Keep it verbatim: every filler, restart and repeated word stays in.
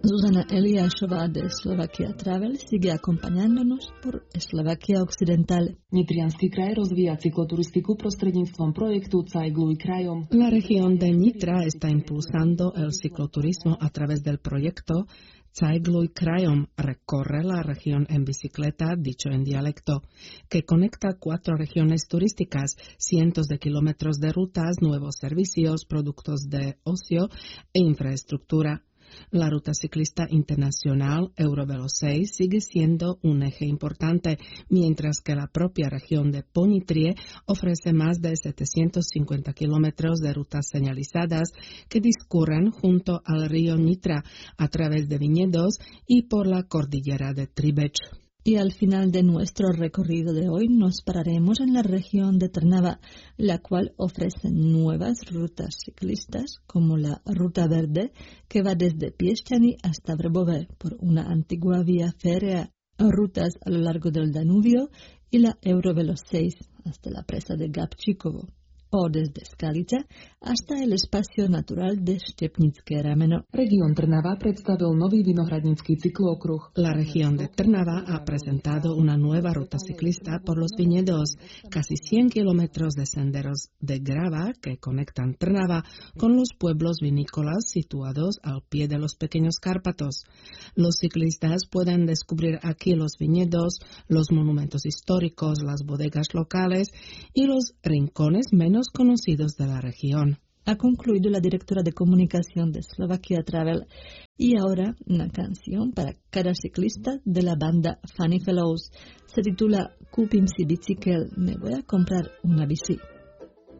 Zuzana Eliášová de Slovakia Travel sigue acompañándonos por Slovakia Occidental. Nitriansky kraj rozvíja cykloturistiku prostredníctvom projektu Cajgluj krajom. La región de Nitra está impulsando el cicloturismo a través del proyecto Cajgluj krajom, recorre la región en bicicleta, dicho en dialecto, que conecta cuatro regiones turísticas, cientos de kilómetros de rutas, nuevos servicios, productos de ocio e infraestructura. La ruta ciclista internacional Eurovelo seis sigue siendo un eje importante, mientras que la propia región de Ponitrie ofrece más de setecientos cincuenta kilómetros de rutas señalizadas que discurren junto al río Nitra a través de viñedos y por la cordillera de Tribech. Y al final de nuestro recorrido de hoy nos pararemos en la región de Trnava, la cual ofrece nuevas rutas ciclistas, como la Ruta Verde, que va desde Piešťany hasta Vrbové por una antigua vía férrea, rutas a lo largo del Danubio y la Eurovelo seis hasta la presa de Gabčíkovo, o desde Skalica hasta el espacio natural de Štepnické rameno. Región Trnava predstavil nový vinohradnícky cyklookruh. La región de Trnava ha presentado una nueva ruta ciclista por los viñedos, casi cien kilómetros de senderos de grava que conectan Trnava con los pueblos vinícolas situados al pie de los pequeños Cárpatos. Los ciclistas pueden descubrir aquí los viñedos, los monumentos históricos, las bodegas locales y los rincones menos conocidos de la región. Ha concluido la directora de comunicación de Slovakia Travel. Y ahora una canción para cada ciclista de la banda Funny Fellows. Se titula Kúpim si bicykel, me voy a comprar una bici.